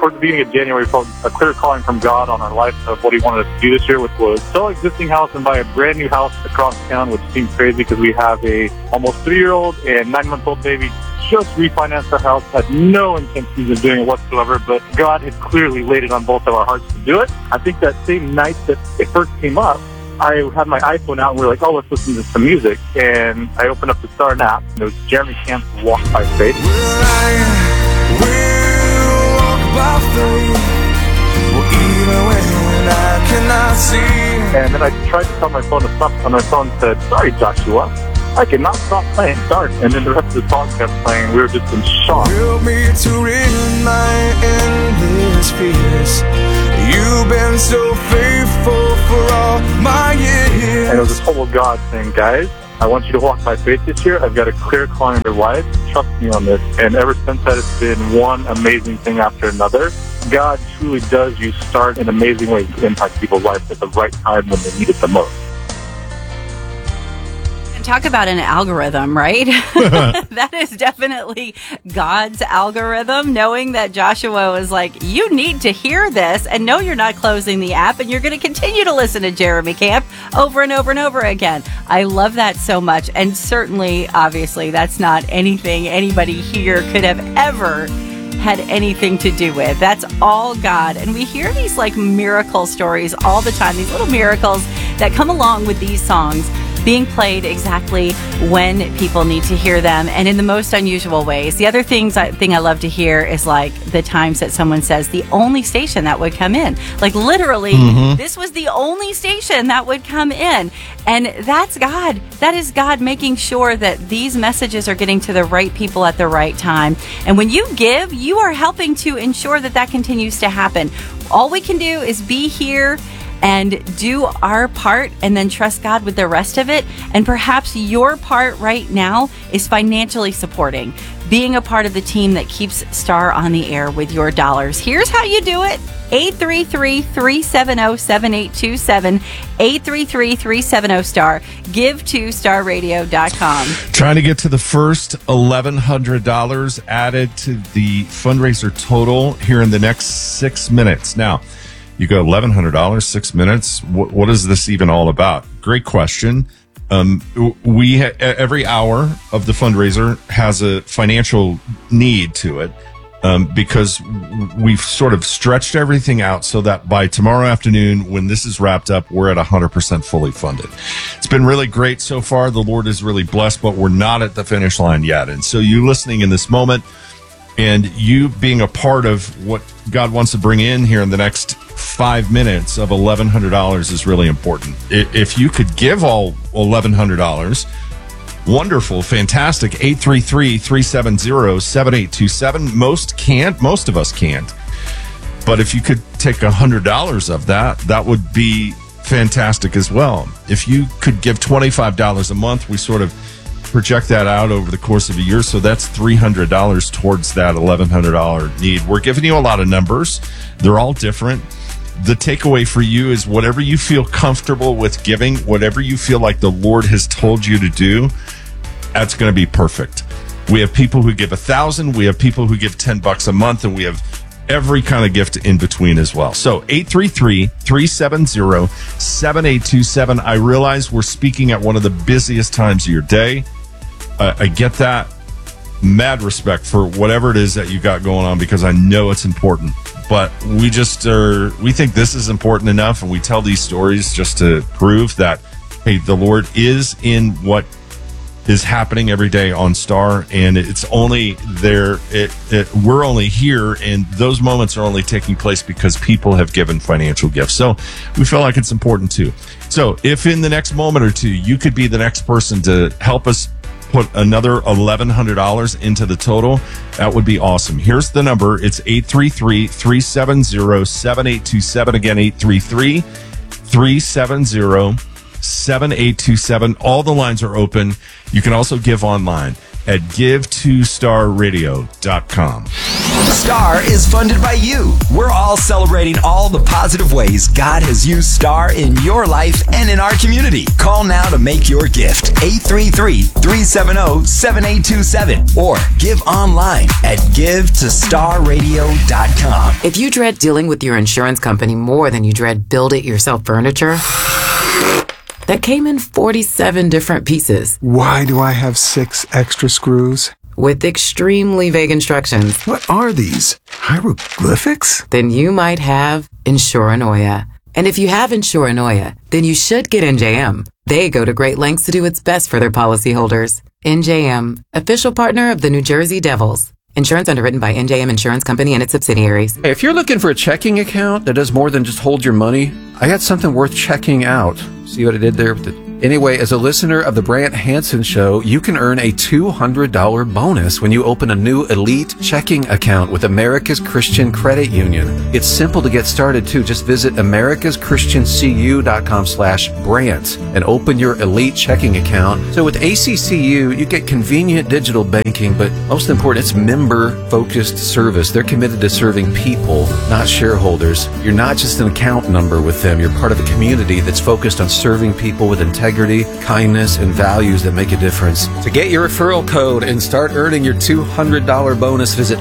Towards the beginning of January, we felt a clear calling from God on our life of what He wanted us to do this year, which was sell our existing house and buy a brand new house across town, which seems crazy because we have a almost 3-year-old and 9-month-old baby. Just refinanced our house, had no intentions of doing it whatsoever, but God had clearly laid it on both of our hearts to do it. I think that same night that it first came up, I had my iPhone out and we were like, oh, let's listen to some music. And I opened up the Star app, and it was Jeremy Camp's Walk by Faith. And then I tried to tell my phone to stop, and my phone said, sorry, Joshua, I cannot stop playing Start. And then the rest of the song kept playing. We were just in shock. Help me to rid my endless fears. You've been so faithful for all my years. And it was this whole God saying, guys, I want you to walk by faith this year. I've got a clear calling in your life. Trust me on this. And ever since that, it's been one amazing thing after another. God truly does use Start in amazing ways to impact people's lives at the right time when they need it the most. Talk about an algorithm, right? That is definitely God's algorithm, knowing that Joshua was like, you need to hear this, and no, you're not closing the app, and you're going to continue to listen to Jeremy Camp over and over and over again. I love that so much, and certainly, obviously, that's not anything anybody here could have ever had anything to do with. That's all God. And we hear these like miracle stories all the time, these little miracles that come along with these songs being played exactly when people need to hear them and in the most unusual ways. The other thing I love to hear is like the times that someone says the only station that would come in. Like literally, this was the only station that would come in. And that's God. That is God making sure that these messages are getting to the right people at the right time. And when you give, you are helping to ensure that that continues to happen. All we can do is be here and do our part and then trust God with the rest of it. And perhaps your part right now is financially supporting, being a part of the team that keeps Star on the air with your dollars. Here's how you do it. 833-370-7827, 833-370-STAR. Give to starradio.com. Trying to get to the first $1,100 added to the fundraiser total here in the next 6 minutes. Now, you go $1,100, 6 minutes. What is this even all about? Great question. Every hour of the fundraiser has a financial need to it because we've sort of stretched everything out so that by tomorrow afternoon, when this is wrapped up, we're at 100% fully funded. It's been really great so far. The Lord is really blessed, but we're not at the finish line yet. And so you listening in this moment and you being a part of what God wants to bring in here in the next 5 minutes of $1,100 is really important. If you could give all $1,100, wonderful, fantastic. 833-370-7827. Most can't. Most of us can't. But if you could take $100 of that, that would be fantastic as well. If you could give $25 a month, we sort of project that out over the course of a year. So that's $300 towards that $1,100 need. We're giving you a lot of numbers. They're all different. The takeaway for you is whatever you feel comfortable with giving, whatever you feel like the Lord has told you to do, that's going to be perfect. We have people who give $1,000. We have people who give $10 a month, and we have every kind of gift in between as well. So 833-370-7827. I realize we're speaking at one of the busiest times of your day. I get that. Mad respect for whatever it is that you got going on because I know it's important. But we think this is important enough, and we tell these stories just to prove that, hey, the Lord is in what is happening every day on Star, and it's only there. We're only here, and those moments are only taking place because people have given financial gifts. So we feel like it's important too. So if in the next moment or two, you could be the next person to help us put another $1,100 into the total, that would be awesome. Here's the number. It's 833-370-7827. Again, 833-370-7827. All the lines are open. You can also give online at givetostarradio.com. Star is funded by you. We're all celebrating all the positive ways God has used Star in your life and in our community. Call now to make your gift. 833-370-7827 or give online at givetostarradio.com. If you dread dealing with your insurance company more than you dread build-it-yourself furniture, that came in 47 different pieces. Why do I have 6 extra screws? With extremely vague instructions. What are these? Hieroglyphics? Then you might have Insuranoia. And if you have Insuranoia, then you should get NJM. They go to great lengths to do its best for their policyholders. NJM, official partner of the New Jersey Devils. Insurance underwritten by NJM Insurance Company and its subsidiaries. Hey, if you're looking for a checking account that does more than just hold your money, I got something worth checking out. See what I did there? Anyway, as a listener of the Brant Hansen Show, you can earn a $200 bonus when you open a new elite checking account with America's Christian Credit Union. It's simple to get started, too. Just visit americaschristiancu.com/Brant and open your elite checking account. So with ACCU, you get convenient digital banking, but most important, it's member-focused service. They're committed to serving people, not shareholders. You're not just an account number with them. You're part of a community that's focused on serving people with integrity, kindness, and values that make a difference. To get your referral code and start earning your $200 bonus, visit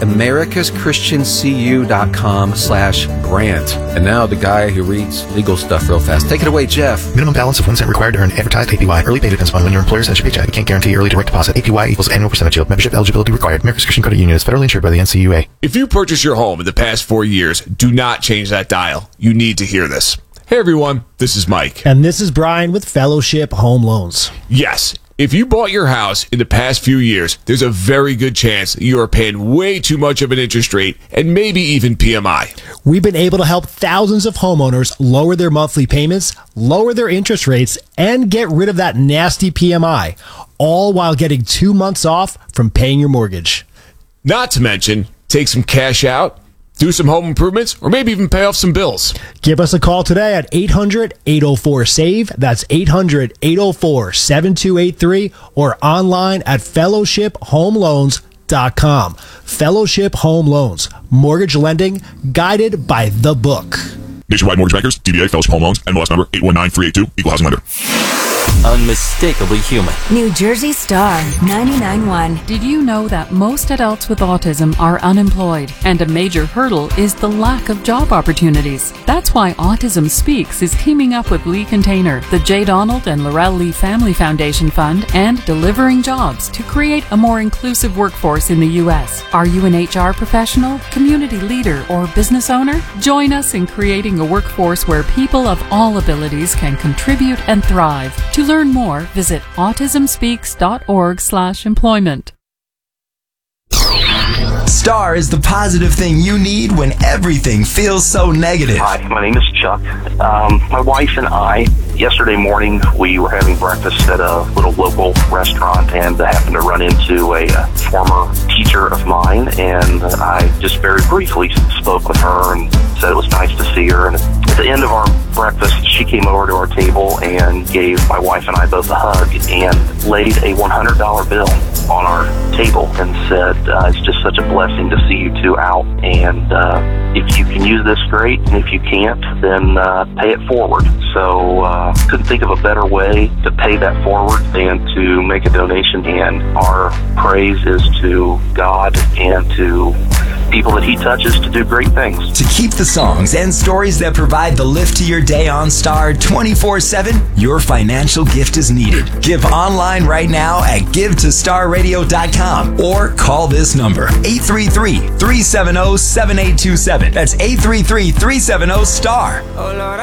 americaschristiancu.com/Brant. And now the guy who reads legal stuff real fast. Take it away, Jeff. Minimum balance of 1 cent required to earn advertised APY. Early pay depends upon when your employer sends your paycheck. You can't guarantee early direct deposit. APY equals annual percentage yield. Membership eligibility required. America's Christian Credit Union is federally insured by the NCUA. If you purchased your home in the past 4 years, do not change that dial. You need to hear this. Hey everyone, this is Mike. And this is Brian with Fellowship Home Loans. Yes, if you bought your house in the past few years, there's a very good chance that you are paying way too much of an interest rate and maybe even PMI. We've been able to help thousands of homeowners lower their monthly payments, lower their interest rates, and get rid of that nasty PMI, all while getting 2 months off from paying your mortgage. Not to mention, take some cash out, do some home improvements, or maybe even pay off some bills. Give us a call today at 800-804-SAVE. That's 800-804-7283 or online at fellowshiphomeloans.com. Fellowship Home Loans. Mortgage lending guided by the book. Nationwide Mortgage Bankers, DBA Fellowship Home Loans, NMLS number 819382, Equal Housing Lender. Unmistakably human. New Jersey Star 99.1. Did you know that most adults with autism are unemployed, and a major hurdle is the lack of job opportunities? That's why Autism Speaks is teaming up with Lee Container, the J. Donald and Laurel Lee Family Foundation Fund, and Delivering Jobs to create a more inclusive workforce in the U.S. Are you an HR professional, community leader, or business owner? Join us in creating a workforce where people of all abilities can contribute and thrive. To learn more, visit autismspeaks.org/employment. Star is the positive thing you need when everything feels so negative. Hi, my name is Chuck. My wife and I, yesterday morning, we were having breakfast at a little local restaurant and happened to run into a former teacher of mine, and I just very briefly spoke with her and said it was nice to see her. And at the end of our breakfast, she came over to our table and gave my wife and I both a hug and laid a $100 bill on our table and said, it's just such a blessing to see you two out, and if you can use this, great, and if you can't, then pay it forward. So couldn't think of a better way to pay that forward than to make a donation, and our praise is to God and to people that He touches to do great things. To keep the songs and stories that provide the lift to your day on Star 24/7, your financial gift is needed. Give online right now at givetostarradio.com or call this number, 833-370-7827. That's 833-370-STAR.